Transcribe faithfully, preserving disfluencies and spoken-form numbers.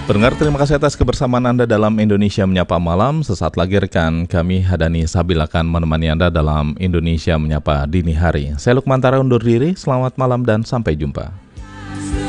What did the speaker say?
Pendengar, terima kasih atas kebersamaan Anda dalam Indonesia Menyapa Malam. Sesaat lagi rekan kami Hadani Sabil akan menemani Anda dalam Indonesia Menyapa Dini Hari. Saya Lukman Tara undur diri, selamat malam dan sampai jumpa.